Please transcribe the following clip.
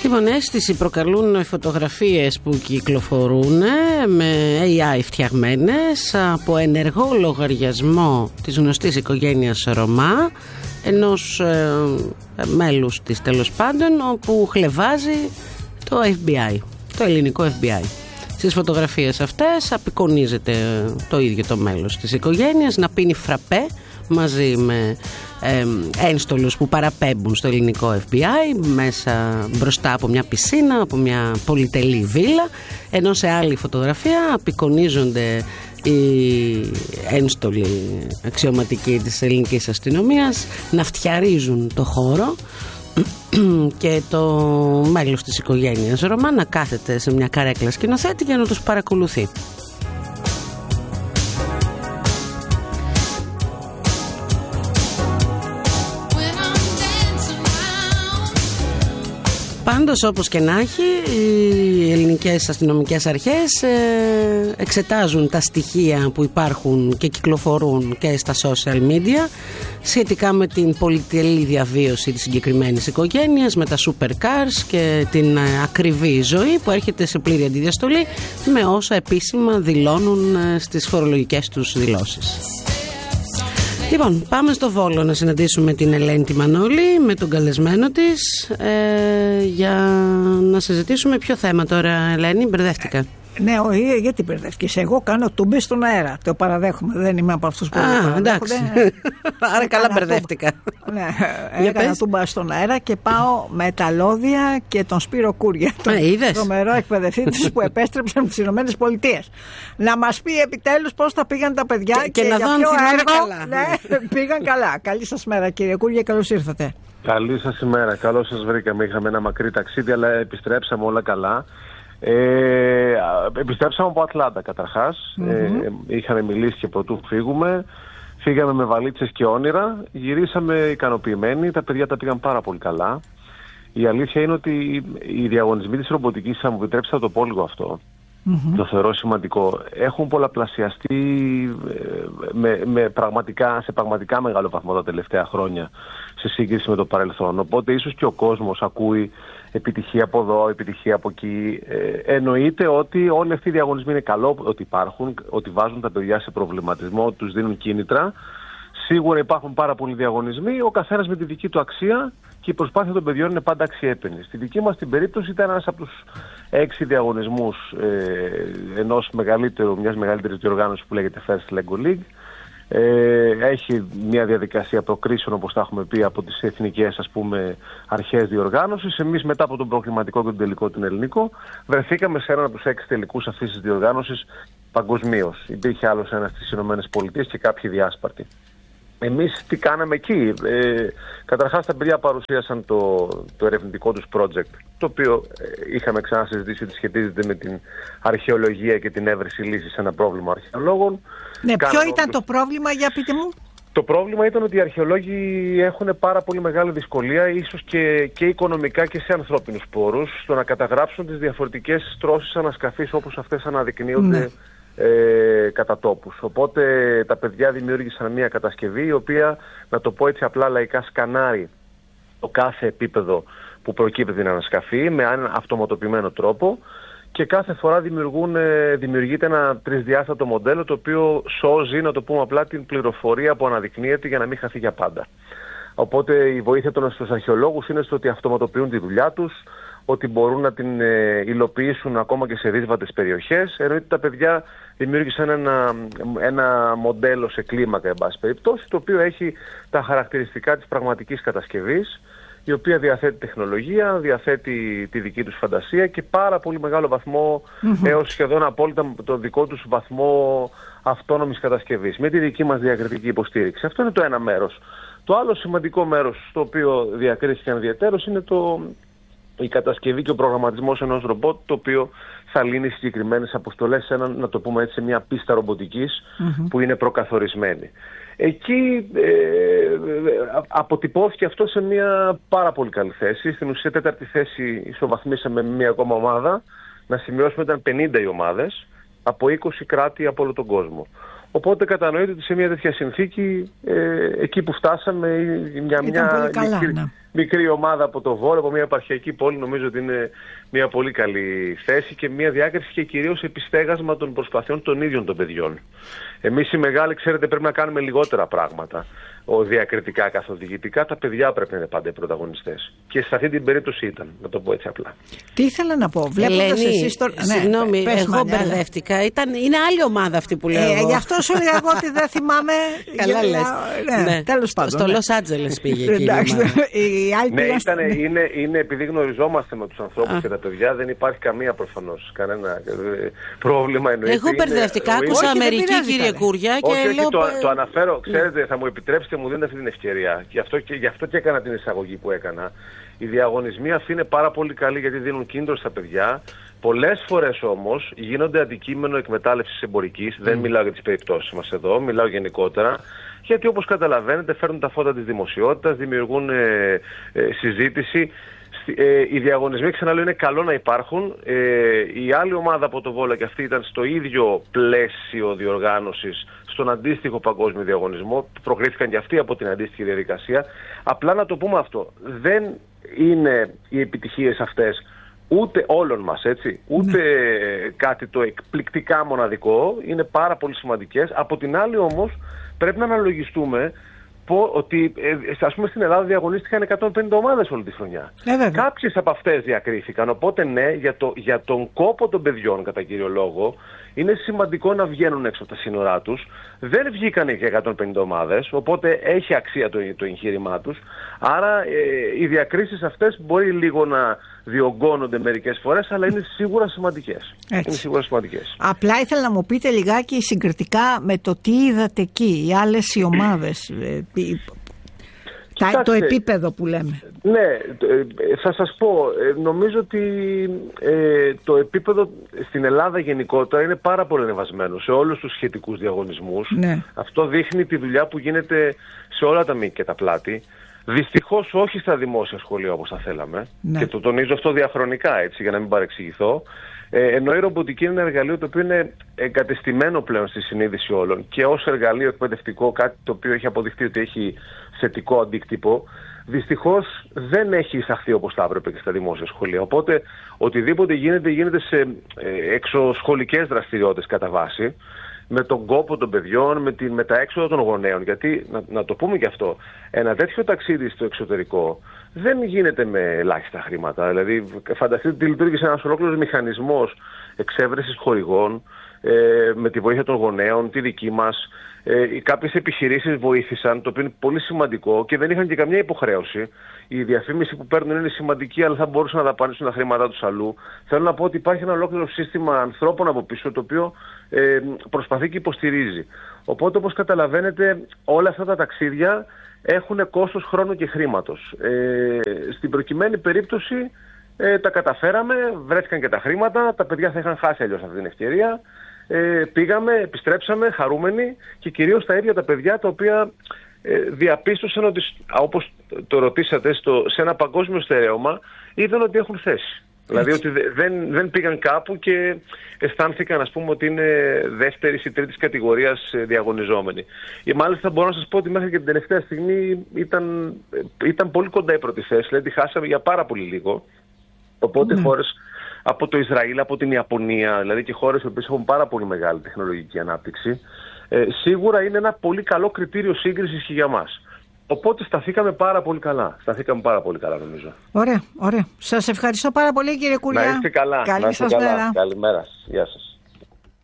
Λοιπόν, αίσθηση προκαλούν φωτογραφίες που κυκλοφορούν με AI φτιαγμένες από ενεργό λογαριασμό της γνωστής οικογένειας Ρωμά, ενός μέλους της τέλος πάντων, όπου χλευάζει το FBI, το ελληνικό FBI. Στις φωτογραφίες αυτές απεικονίζεται το ίδιο το μέλος της οικογένειας να πίνει φραπέ μαζί με ένστολους που παραπέμπουν στο ελληνικό FBI μέσα μπροστά από μια πισίνα, από μια πολυτελή βίλα, ενώ σε άλλη φωτογραφία απεικονίζονται οι ένστολοι αξιωματικοί της ελληνικής αστυνομίας να φτιαρίζουν το χώρο και το μέλος της οικογένειας Ρωμά να κάθεται σε μια καρέκλα σκηνοθέτη για να τους παρακολουθεί. Πάντως, όπως και να έχει, οι ελληνικές αστυνομικές αρχές εξετάζουν τα στοιχεία που υπάρχουν και κυκλοφορούν και στα social media σχετικά με την πολυτελή διαβίωση της συγκεκριμένης οικογένειας, με τα supercars και την ακριβή ζωή που έρχεται σε πλήρη αντιδιαστολή με όσα επίσημα δηλώνουν στις φορολογικές τους δηλώσεις. Λοιπόν, πάμε στο Βόλο να συναντήσουμε την Ελένη τη Μανώλη με τον καλεσμένο της για να συζητήσουμε ποιο θέμα τώρα. Ελένη, μπερδεύτηκα. Ναι, γιατί μπερδεύτηκες? Εγώ κάνω τούμπες στον αέρα. Το παραδέχομαι. Δεν είμαι από αυτούς που εντάξει. Άρα καλά μπερδεύτηκα. Ναι, έκανα τούμπα στον αέρα και πάω με τα λόδια και τον Σπύρο Κούρια, τον τρομερό εκπαιδευτή που επέστρεψε από τις Ηνωμένες Πολιτείες. Να μας πει επιτέλους πώς θα πήγαν τα παιδιά και να δω αν θυμάμαι καλά. Ναι, πήγαν καλά. Καλή σας μέρα, κύριε Κούρια, καλώς ήρθατε. Καλή σας ημέρα. Καλώς σας βρήκαμε. Είχαμε ένα μακρύ ταξίδι, αλλά επιστρέψαμε όλα καλά. Επιστρέψαμε από Ατλάντα καταρχάς. Είχαμε μιλήσει και πρωτού φύγουμε. Φύγαμε με βαλίτσες και όνειρα. Γυρίσαμε ικανοποιημένοι. Τα παιδιά τα πήγαν πάρα πολύ καλά. Η αλήθεια είναι ότι οι διαγωνισμοί της ρομποτικής, θα μου επιτρέψετε να το πω λίγο αυτό, το θεωρώ σημαντικό, έχουν πολλαπλασιαστεί σε πραγματικά μεγάλο βαθμό τα τελευταία χρόνια σε σύγκριση με το παρελθόν. Οπότε ίσως και ο κόσμος ακούει επιτυχία από εδώ, επιτυχία από εκεί. Εννοείται ότι όλοι αυτοί οι διαγωνισμοί είναι καλό ότι υπάρχουν, ότι βάζουν τα παιδιά σε προβληματισμό, τους δίνουν κίνητρα. Σίγουρα υπάρχουν πάρα πολλοί διαγωνισμοί, ο καθένας με τη δική του αξία, και η προσπάθεια των παιδιών είναι πάντα αξιέπαινη. Στη δική μας την περίπτωση ήταν ένας από τους 6 διαγωνισμούς μιας μεγαλύτερης διοργάνωσης που λέγεται First Lego League. Έχει μια διαδικασία προκρίσεων, όπως τα έχουμε πει, από τις εθνικές αρχές διοργάνωσης. Εμείς μετά από τον προκριματικό και τον τελικό τον ελληνικό βρεθήκαμε σε έναν από τους 6 τελικούς αυτής της διοργάνωσης παγκοσμίως. Υπήρχε άλλος ένας στις ΗΠΑ και κάποιοι διάσπαρτοι. Εμείς τι κάναμε εκεί? Καταρχάς τα παιδιά παρουσίασαν το ερευνητικό τους project, το οποίο είχαμε ξανασυζητήσει ότι σχετίζεται με την αρχαιολογία και την έβρεση λύσης σε ένα πρόβλημα αρχαιολόγων. Ναι, ποιο ήταν το πρόβλημα, για πείτε μου? Το πρόβλημα ήταν ότι οι αρχαιολόγοι έχουν πάρα πολύ μεγάλη δυσκολία, ίσως και οικονομικά και σε ανθρώπινους πόρους, στο να καταγράψουν τις διαφορετικές στρώσεις ανασκαφής όπως αυτές αναδεικνύονται κατά τόπους. Οπότε τα παιδιά δημιούργησαν μια κατασκευή η οποία, να το πω έτσι απλά λαϊκά, σκανάρει το κάθε επίπεδο που προκύπτει την ανασκαφή με έναν αυτοματοποιημένο τρόπο, και κάθε φορά δημιουργείται ένα τρισδιάστατο μοντέλο το οποίο σώζει, να το πούμε απλά, την πληροφορία που αναδεικνύεται για να μην χαθεί για πάντα. Οπότε η βοήθεια των αρχαιολόγους είναι στο ότι αυτοματοποιούν τη δουλειά τους, ότι μπορούν να την υλοποιήσουν ακόμα και σε δύσβατες περιοχές. Εννοείται τα παιδιά δημιούργησαν ένα μοντέλο σε κλίμακα, εν πάση περιπτώσει, το οποίο έχει τα χαρακτηριστικά της πραγματικής κατασκευής, η οποία διαθέτει τεχνολογία, διαθέτει τη δική τους φαντασία και πάρα πολύ μεγάλο βαθμό, έως σχεδόν απόλυτα το δικό τους βαθμό αυτόνομης κατασκευής, με τη δική μας διακριτική υποστήριξη. Αυτό είναι το ένα μέρος. Το άλλο σημαντικό μέρος, στο οποίο διακρίθηκαν ιδιαίτερως, είναι η κατασκευή και ο προγραμματισμός ενός ρομπότ, το οποίο θα λύνει συγκεκριμένες αποστολές να το πούμε έτσι, σε μια πίστα ρομποτικής που είναι προκαθορισμένη. Εκεί αποτυπώθηκε αυτό σε μια πάρα πολύ καλή θέση. Στην ουσία 4η θέση ισοβαθμίσαμε με μια ακόμα ομάδα. Να σημειώσουμε ήταν 50 οι ομάδες από 20 κράτη από όλο τον κόσμο. Οπότε κατανοείτε ότι σε μια τέτοια συνθήκη εκεί που φτάσαμε ήταν πολύ καλά, ναι. μικρή ομάδα από το Βόλο, από μια επαρχιακή πόλη, νομίζω ότι είναι μια πολύ καλή θέση και μια διάκριση και κυρίως επιστέγασμα των προσπαθειών των ίδιων των παιδιών. Εμείς οι μεγάλοι, ξέρετε, πρέπει να κάνουμε λιγότερα πράγματα. Διακριτικά, καθοδηγητικά, τα παιδιά πρέπει να είναι πάντα οι πρωταγωνιστές. Και σε αυτή την περίπτωση ήταν, να το πω έτσι απλά. Τι ήθελα να πω, βλέποντας εσείς το... Συγγνώμη, εγώ μπερδεύτηκα. Είναι άλλη ομάδα αυτή που λέω εγώ. Γι' αυτό σου έλεγα εγώ ότι δεν θυμάμαι. Καλά λες. Ναι, τέλος πάντων. Στο Λος Άντζελες πήγε εκεί. Είναι επειδή γνωριζόμαστε με τους ανθρώπους και τα παιδιά, δεν υπάρχει καμία προφανώς κανένα πρόβλημα. Εγώ μπερδεύτηκα. Άκουσα Αμερική, κύριε Κούρια. Όχι, το αναφέρω. Ξέρετε, θα μου επιτρέψετε, μου δίνετε αυτή την ευκαιρία. Γι' αυτό και έκανα την εισαγωγή που έκανα. Οι διαγωνισμοί αυτοί είναι πάρα πολύ καλοί γιατί δίνουν κίνητρο στα παιδιά. Πολλές φορές όμως γίνονται αντικείμενο εκμετάλλευσης εμπορικής. Δεν μιλάω για τις περιπτώσεις μας εδώ, μιλάω γενικότερα. Γιατί όπως καταλαβαίνετε φέρνουν τα φώτα της δημοσιότητας, δημιουργούν συζήτηση. Οι διαγωνισμοί, ξαναλέω, είναι καλό να υπάρχουν. Η άλλη ομάδα από το Βόλο και αυτή ήταν στο ίδιο πλαίσιο διοργάνωσης, στον αντίστοιχο παγκόσμιο διαγωνισμό, προκρίθηκαν και αυτοί από την αντίστοιχη διαδικασία. Απλά να το πούμε αυτό, δεν είναι οι επιτυχίες αυτές ούτε όλων μας, έτσι, ούτε κάτι το εκπληκτικά μοναδικό, είναι πάρα πολύ σημαντικές. Από την άλλη όμως πρέπει να αναλογιστούμε ότι ας πούμε στην Ελλάδα διαγωνίστηκαν 150 ομάδες όλη τη χρονιά. Κάποιες από αυτές διακρίθηκαν, οπότε ναι, για τον κόπο των παιδιών κατά κύριο λόγο είναι σημαντικό να βγαίνουν έξω από τα σύνορά τους. Δεν βγήκανε και 150 ομάδες, οπότε έχει αξία το εγχείρημά τους. Άρα οι διακρίσεις αυτές μπορεί λίγο να διωγγώνονται μερικές φορές, αλλά είναι σίγουρα σημαντικές. Είναι σίγουρα σημαντικές. Απλά ήθελα να μου πείτε λιγάκι συγκριτικά με το τι είδατε εκεί, οι άλλες οι ομάδες, το επίπεδο που λέμε. Ναι, θα σας πω, νομίζω ότι το επίπεδο στην Ελλάδα γενικότερα είναι πάρα πολύ ανεβασμένο σε όλους τους σχετικούς διαγωνισμούς. Ναι. Αυτό δείχνει τη δουλειά που γίνεται σε όλα τα μήκη και τα πλάτη. Δυστυχώς όχι στα δημόσια σχολεία όπως θα θέλαμε. Ναι. Και το τονίζω αυτό διαχρονικά, έτσι, για να μην παρεξηγηθώ. Ενώ η ρομποτική είναι ένα εργαλείο το οποίο είναι εγκατεστημένο πλέον στη συνείδηση όλων και ως εργαλείο εκπαιδευτικό, κάτι το οποίο έχει αποδειχθεί ότι έχει θετικό αντίκτυπο, δυστυχώς δεν έχει εισαχθεί όπως θα έπρεπε και στα δημόσια σχολεία. Οπότε οτιδήποτε γίνεται σε εξωσχολικές δραστηριότητες κατά βάση, με τον κόπο των παιδιών, με τα έξοδα των γονέων. Γιατί, να το πούμε και αυτό, ένα τέτοιο ταξίδι στο εξωτερικό δεν γίνεται με ελάχιστα χρήματα. Δηλαδή, φανταστείτε ότι λειτουργήσε ένας ολόκληρος μηχανισμός εξέβρεσης χορηγών, με τη βοήθεια των γονέων, τη δική μας. Κάποιες επιχειρήσεις βοήθησαν, το οποίο είναι πολύ σημαντικό και δεν είχαν και καμιά υποχρέωση. Η διαφήμιση που παίρνουν είναι σημαντική, αλλά θα μπορούσαν να δαπανίσουν τα χρήματά τους αλλού. Θέλω να πω ότι υπάρχει ένα ολόκληρο σύστημα ανθρώπων από πίσω, το οποίο προσπαθεί και υποστηρίζει. Οπότε, όπως καταλαβαίνετε, όλα αυτά τα ταξίδια έχουν κόστος χρόνου και χρήματος. Στην προκειμένη περίπτωση τα καταφέραμε, βρέθηκαν και τα χρήματα, τα παιδιά θα είχαν χάσει αλλιώς αυτή την ευκαιρία. Πήγαμε, επιστρέψαμε χαρούμενοι και κυρίως τα ίδια τα παιδιά τα οποία διαπίστωσαν ότι, όπως το ρωτήσατε, σε ένα παγκόσμιο στερέωμα είδαν ότι έχουν θέση. Δηλαδή ότι δεν πήγαν κάπου και αισθάνθηκαν, ας πούμε, ότι είναι δεύτερης ή τρίτης κατηγορίας διαγωνιζόμενοι. Μάλιστα μπορώ να σας πω ότι μέχρι και την τελευταία στιγμή ήταν πολύ κοντά η πρώτη θέση, δηλαδή χάσαμε για πάρα πολύ λίγο. Οπότε χώρες από το Ισραήλ, από την Ιαπωνία, δηλαδή και χώρες που έχουν πάρα πολύ μεγάλη τεχνολογική ανάπτυξη, σίγουρα είναι ένα πολύ καλό κριτήριο σύγκρισης και για μας. Οπότε σταθήκαμε πάρα πολύ καλά. Νομίζω. Ωραία. Σας ευχαριστώ πάρα πολύ, κύριε Κουριά. Να είστε καλά. Καλή σας μέρα. Καλημέρα. Γεια σας.